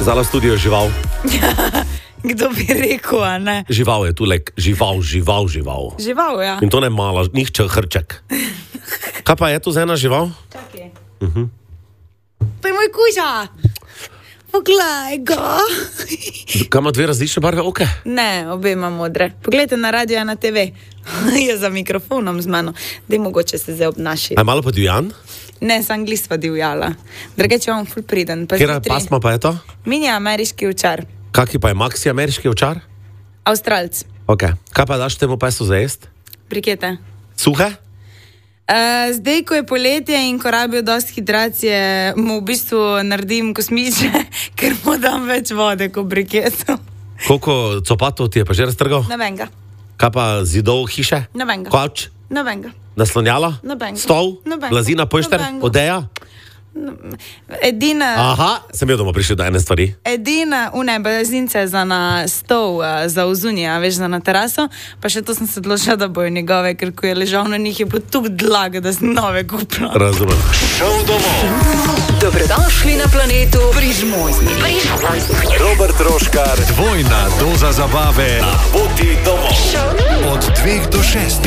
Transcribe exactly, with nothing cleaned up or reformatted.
Pokazala studio žival. Kdo bi rekel, a ne? Žival je tu, lek, žival, žival, žival. Žival, ja. In to ne mala, nihče hrček. Kaj pa je tu za ena žival? Čakaj. Uh-huh. To je moj kuža. Poglej ga. Kaj ima dve različne barve oke? Ne, obe ima modre. Poglejte na radio, na te ve. Je za mikrofonom z mano. Dej mogoče se zdaj obnaši. A je malo pa divjan? Ne, sem anglisva divjala. Drugače vam ful priden. Kjera pasma pa je to? Mini ameriški ovčar. Kaki pa je maxi ameriški ovčar? Avstralc. Ok. Kaj pa daš temu pesu za jest? Brikete. Suhe? Uh, zdaj, ko je poletje in ko rabijo dosti hidracije, mu v bistvu naredim kosmiče, ker mu dam več vode kot briketu. Koliko copatov ti je pa že raztrgal? Nobenga. Kaj pa zidov hiše? Nobenga. Kavč? Nobenga. Naslonjala? Nobenga. Stol? Nobenga. Blazina, pojšter? Nobenga. Odeja? Edina, Aha, sem jo doma prišel do ene stvari. edina, une, blazince za na stol, uh, za ozunja, veš, za na teraso, pa še to sem se odločila, da bojo njegove, ker ko je ležal na njih, je bilo tuk dlaga, da sem nove kupila. Razumem. Šel domov. Dobrodošli na planetu Prižmojzni. Robert Roškar, dvojna doza zabave na poti domov. Od dveh do šestih.